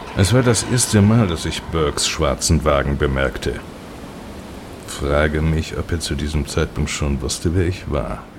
Es war das erste Mal, dass ich Burkes schwarzen Wagen bemerkte. Frage mich, ob er zu diesem Zeitpunkt schon wusste, wer ich war.